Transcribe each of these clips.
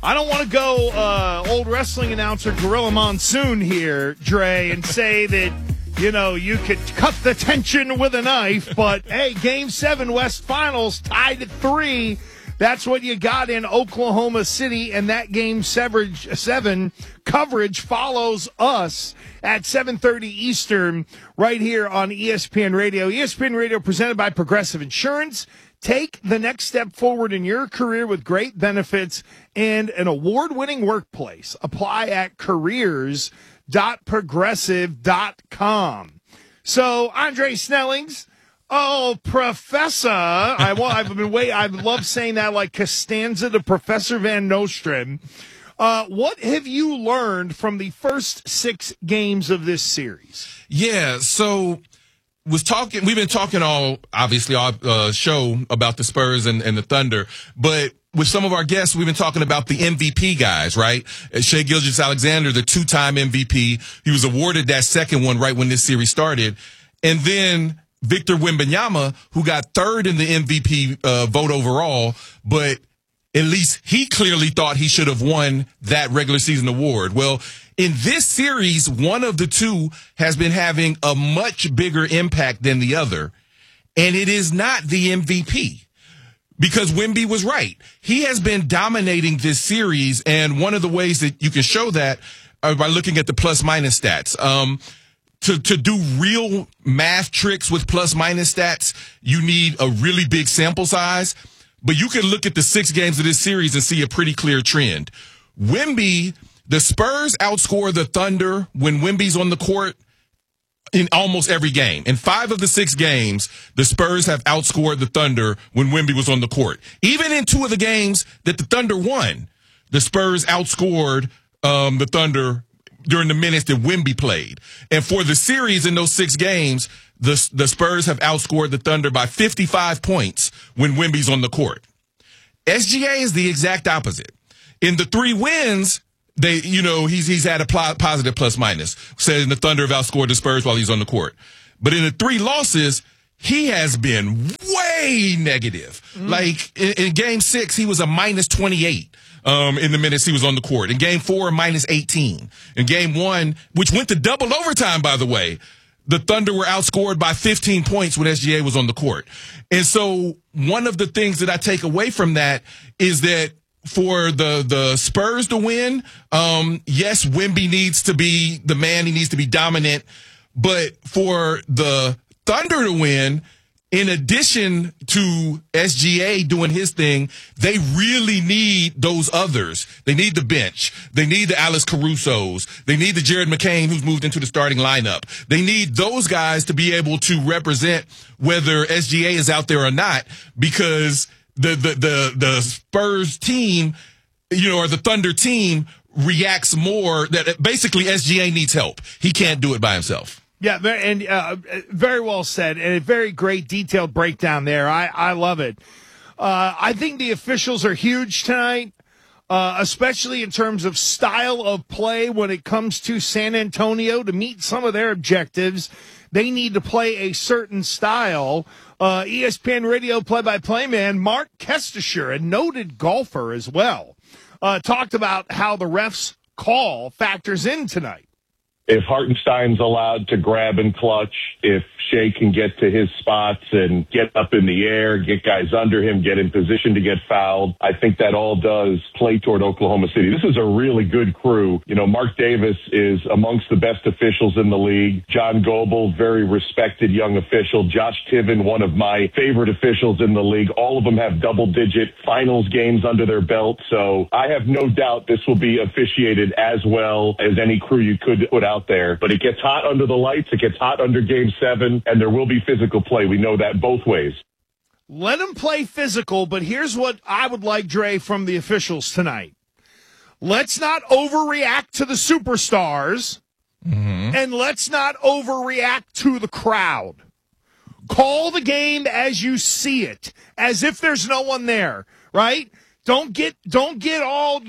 I don't want to go old wrestling announcer Gorilla Monsoon here, Dre, and say that, you could cut the tension with a knife, but, hey, Game 7 West Finals tied at 3. That's what you got in Oklahoma City, and that Game 7 coverage follows us at 7:30 Eastern right here on ESPN Radio. ESPN Radio presented by Progressive Insurance. Take the next step forward in your career with great benefits and an award-winning workplace. Apply at careers.progressive.com. So, Andre Snellings, Professor, I love saying that like Costanza to Professor Van Nostrand. What have you learned from the first 6 games of this series? Yeah, so we've been talking all show about the Spurs and the Thunder, but with some of our guests, we've been talking about the MVP guys, right? Shai Gilgeous-Alexander, the 2-time MVP. He was awarded that second one right when this series started. And then Victor Wembanyama, who got 3rd in the MVP vote overall, but at least he clearly thought he should have won that regular season award. Well, in this series, one of the two has been having a much bigger impact than the other, and it is not the MVP. Because Wemby was right. He has been dominating this series, and one of the ways that you can show that are by looking at the plus-minus stats. To do real math tricks with plus-minus stats, you need a really big sample size. But you can look at the 6 games of this series and see a pretty clear trend. Wemby, the Spurs outscore the Thunder when Wemby's on the court in almost every game. In 5 of the 6 games, the Spurs have outscored the Thunder when Wemby was on the court. Even in 2 of the games that the Thunder won, the Spurs outscored the Thunder during the minutes that Wemby played. And for the series in those 6 games, the Spurs have outscored the Thunder by 55 points when Wemby's on the court. SGA is the exact opposite. In the 3 wins, he's had a positive plus-minus, saying the Thunder have outscored the Spurs while he's on the court. But in the 3 losses, he has been way negative. Like, in Game 6, he was a minus 28 in the minutes he was on the court. In Game 4, minus 18. In Game 1, which went to double overtime, by the way, the Thunder were outscored by 15 points when SGA was on the court. And so one of the things that I take away from that is that for the Spurs to win, yes, Wemby needs to be the man. He needs to be dominant. But for the Thunder to win, in addition to SGA doing his thing, they really need those others. They need the bench. They need the Alex Carusos. They need the Jared McCain who's moved into the starting lineup. They need those guys to be able to represent whether SGA is out there or not, because the Spurs team, or the Thunder team reacts more that basically SGA needs help. He can't do it by himself. Yeah, and very well said, and a very great detailed breakdown there. I love it. I think the officials are huge tonight, especially in terms of style of play when it comes to San Antonio to meet some of their objectives. They need to play a certain style. ESPN Radio play-by-play man Mark Kestisher, a noted golfer as well, talked about how the refs' call factors in tonight. If Hartenstein's allowed to grab and clutch, if Shai can get to his spots and get up in the air, get guys under him, get in position to get fouled, I think that all does play toward Oklahoma City. This is a really good crew. Mark Davis is amongst the best officials in the league. John Goebel, very respected young official. Josh Tiven, one of my favorite officials in the league. All of them have double-digit finals games under their belt. So I have no doubt this will be officiated as well as any crew you could put out there. But it gets hot under the lights. It gets hot under Game 7, and there will be physical play. We know that both ways. Let them play physical, but here's what I would like, Dre, from the officials tonight. Let's not overreact to the superstars, and let's not overreact to the crowd. Call the game as you see it, as if there's no one there, right? Don't get all,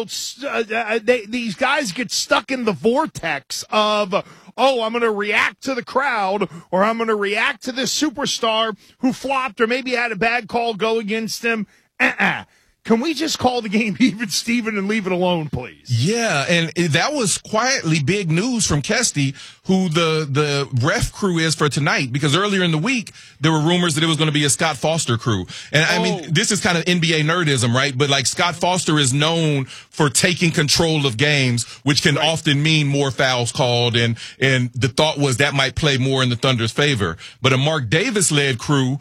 these guys get stuck in the vortex of, I'm going to react to the crowd, or I'm going to react to this superstar who flopped or maybe had a bad call go against him. can we just call the game even, Steven, and leave it alone, please? Yeah, and that was quietly big news from Kesty, who the ref crew is for tonight, because earlier in the week, there were rumors that it was going to be a Scott Foster crew. And I mean, this is kind of NBA nerdism, right? But like Scott Foster is known for taking control of games, which can often mean more fouls called. And the thought was that might play more in the Thunder's favor. But a Mark Davis-led crew,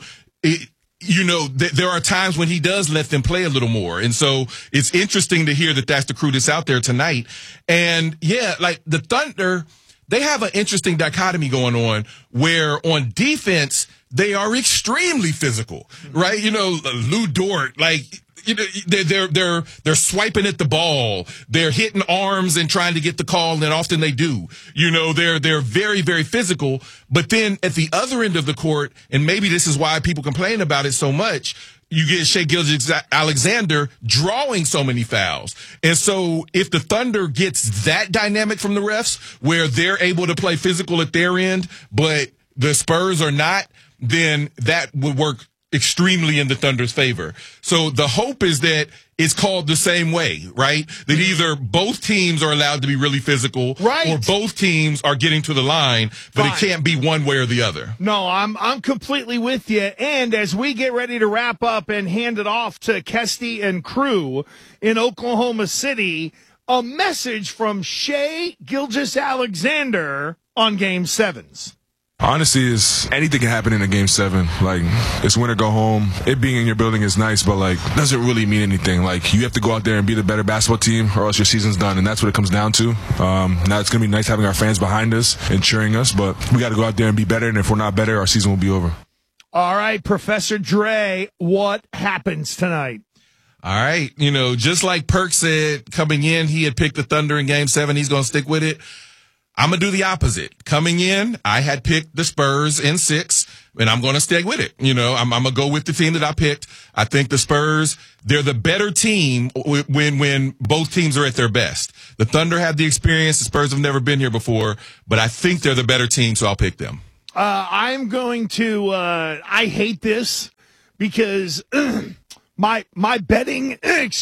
there are times when he does let them play a little more. And so it's interesting to hear that that's the crew that's out there tonight. And yeah, like the Thunder, they have an interesting dichotomy going on where on defense, they are extremely physical, right? Lou Dort, they're swiping at the ball. They're hitting arms and trying to get the call, and often they do. They're very, very physical. But then at the other end of the court, and maybe this is why people complain about it so much, you get Shai Gilgeous-Alexander drawing so many fouls. And so if the Thunder gets that dynamic from the refs, where they're able to play physical at their end, but the Spurs are not, then that would work extremely in the Thunder's favor. So the hope is that it's called the same way, right? That either both teams are allowed to be really physical, right, or both teams are getting to the line, but it can't be one way or the other. No, I'm completely with you. And as we get ready to wrap up and hand it off to Kesty and crew in Oklahoma City, a message from Shai Gilgeous-Alexander on Game 7s. Honestly, anything can happen in a Game 7. Like, it's win or go home. It being in your building is nice, but, doesn't really mean anything. Like, you have to go out there and be the better basketball team, or else your season's done, and that's what it comes down to. Now, it's going to be nice having our fans behind us and cheering us, but we got to go out there and be better, and if we're not better, our season will be over. All right, Professor Dre, what happens tonight? All right, just like Perk said, coming in, he had picked the Thunder in Game 7. He's going to stick with it. I'm going to do the opposite. Coming in, I had picked the Spurs in 6, and I'm going to stay with it. I'm going to go with the team that I picked. I think the Spurs, they're the better team when both teams are at their best. The Thunder have the experience. The Spurs have never been here before, but I think they're the better team, so I'll pick them. I'm going to, I hate this because my betting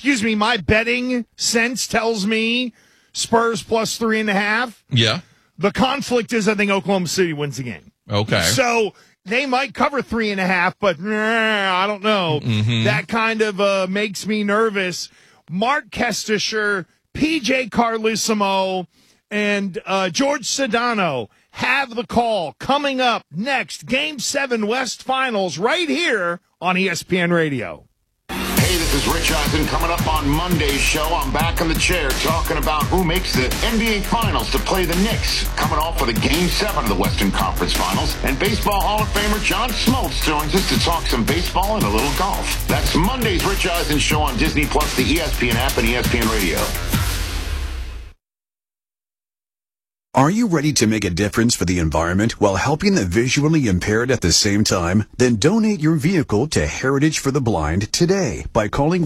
sense tells me Spurs plus 3.5. Yeah. The conflict is I think Oklahoma City wins the game. Okay. So they might cover 3.5, but I don't know. Mm-hmm. That kind of makes me nervous. Mark Kestisher, PJ Carlesimo, and George Sedano have the call coming up next. Game 7 West Finals right here on ESPN Radio. Hey, this is Rich Eisen. Coming up on Monday's show, I'm back in the chair talking about who makes the NBA Finals to play the Knicks. Coming off for the Game 7 of the Western Conference Finals. And Baseball Hall of Famer John Smoltz joins us to talk some baseball and a little golf. That's Monday's Rich Eisen show on Disney+, the ESPN app, and ESPN Radio. Are you ready to make a difference for the environment while helping the visually impaired at the same time? Then donate your vehicle to Heritage for the Blind today by calling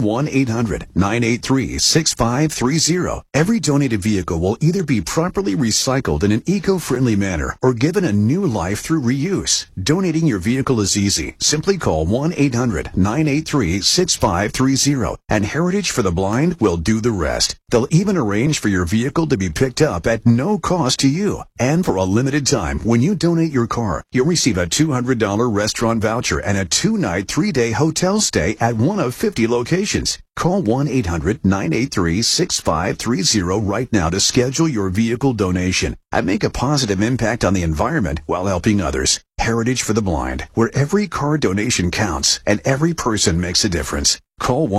1-800-983-6530. Every donated vehicle will either be properly recycled in an eco-friendly manner or given a new life through reuse. Donating your vehicle is easy. Simply call 1-800-983-6530 and Heritage for the Blind will do the rest. They'll even arrange for your vehicle to be picked up at no cost to you. And for a limited time, when you donate your car, you'll receive a $200 restaurant voucher and a 2-night, 3-day hotel stay at one of 50 locations. Call 1-800-983-6530 right now to schedule your vehicle donation and make a positive impact on the environment while helping others. Heritage for the Blind, where every car donation counts and every person makes a difference. Call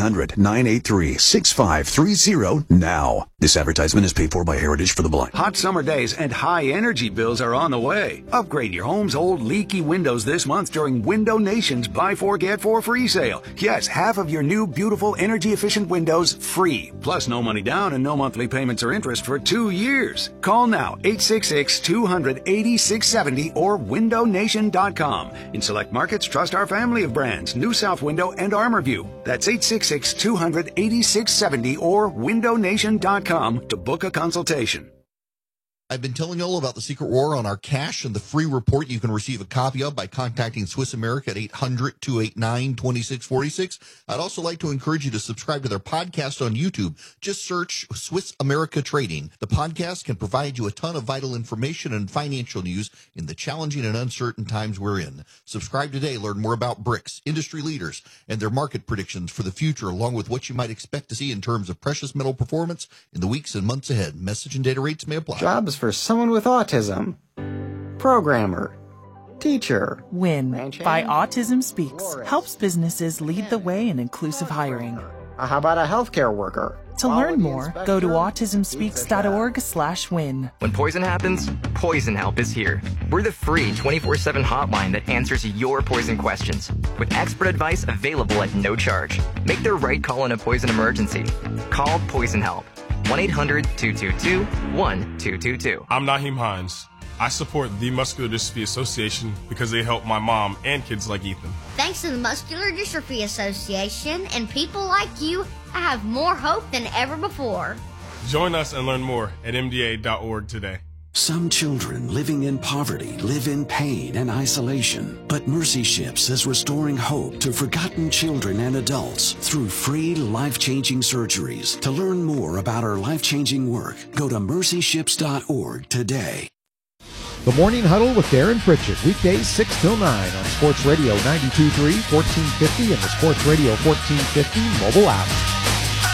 1-800-983-6530 now. This advertisement is paid for by Heritage for the Blind. Hot summer days and high energy bills are on the way. Upgrade your home's old leaky windows this month during Window Nation's Buy 4 Get 4 free sale. Yes, half of your new beautiful energy efficient windows free. Plus no money down and no monthly payments or interest for 2 years. Call now 866-200-8670 or windownation.com. In select markets, trust our family of brands, New South Window and ArmorView. That's 866-200-8670 or windownation.com to book a consultation. I've been telling you all about the secret war on our cash and the free report you can receive a copy of by contacting Swiss America at 800-289-2646. I'd also like to encourage you to subscribe to their podcast on YouTube. Just search Swiss America Trading. The podcast can provide you a ton of vital information and financial news in the challenging and uncertain times we're in. Subscribe today. Learn more about BRICS, industry leaders, and their market predictions for the future, along with what you might expect to see in terms of precious metal performance in the weeks and months ahead. Message and data rates may apply. Jobs for someone with autism. Programmer. Teacher. WIN by Autism Speaks helps businesses lead the way in inclusive hiring. How about a healthcare worker? To learn more, go to autismspeaks.org/win. When poison happens, Poison Help is here. We're the free 24/7 hotline that answers your poison questions, with expert advice available at no charge. Make the right call in a poison emergency. Call Poison Help. 1-800-222-1222. I'm Naheem Hines. I support the Muscular Dystrophy Association because they help my mom and kids like Ethan. Thanks to the Muscular Dystrophy Association and people like you, I have more hope than ever before. Join us and learn more at MDA.org today. Some children living in poverty live in pain and isolation, but Mercy Ships is restoring hope to forgotten children and adults through free life-changing surgeries. To learn more about our life-changing work, go to mercyships.org today. The Morning Huddle with Darren Pritchett, weekdays 6 till 9 on Sports Radio 92.3, 1450, and the Sports Radio 1450 mobile app.